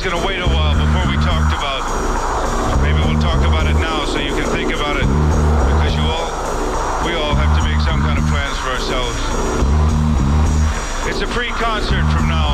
going to wait a while before we talked about. Maybe we'll talk about it now so you can think about it. Because we all have to make some kind of plans for ourselves. It's a pre-concert from now